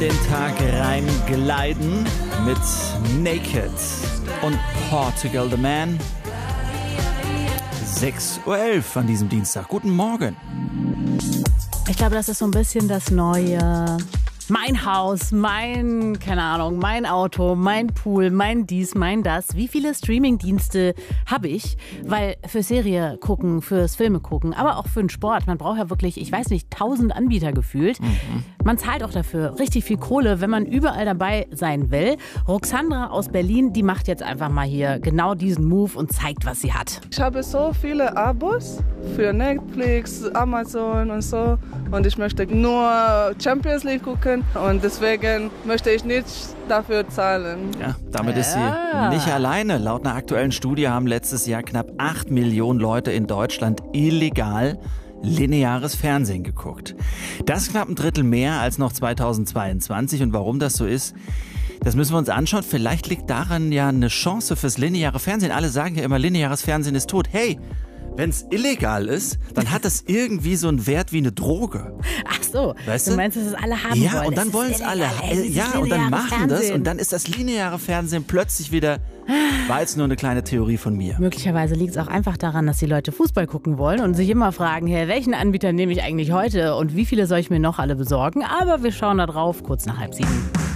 Den Tag reingleiten mit Naked und Portugal the Man. 6:11 Uhr an diesem Dienstag. Guten Morgen. Ich glaube, das ist so ein bisschen das neue mein Haus, mein Auto, mein Pool, mein dies, mein das. Wie viele Streamingdienste habe ich? Weil für Serie gucken, fürs Filme gucken, aber auch für den Sport. Man braucht ja wirklich, 1000 Anbieter gefühlt. Man zahlt auch dafür richtig viel Kohle, wenn man überall dabei sein will. Roxandra aus Berlin, die macht jetzt einfach mal hier genau diesen Move und zeigt, was sie hat. Ich habe so viele Abos für Netflix, Amazon und so. Und ich möchte nur Champions League gucken. Und deswegen möchte ich nicht dafür zahlen. Ja, damit ist sie nicht alleine. Laut einer aktuellen Studie haben letztes Jahr knapp 8 Millionen Leute in Deutschland illegal lineares Fernsehen geguckt. Das ist knapp ein Drittel mehr als noch 2022. Und warum das so ist, das müssen wir uns anschauen. Vielleicht liegt daran ja eine Chance fürs lineare Fernsehen. Alle sagen ja immer, lineares Fernsehen ist tot. Hey, wenn es illegal ist, dann hat das irgendwie so einen Wert wie eine Droge. Ach so, weißt du meinst, dass es alle haben wollen? Ja, und dann wollen es alle. Ja, und dann machen das und dann ist das lineare Fernsehen plötzlich wieder, war jetzt nur eine kleine Theorie von mir. Möglicherweise liegt es auch einfach daran, dass die Leute Fußball gucken wollen und sich immer fragen, hey, welchen Anbieter nehme ich eigentlich heute und wie viele soll ich mir noch alle besorgen? Aber wir schauen da drauf, kurz nach 6:30.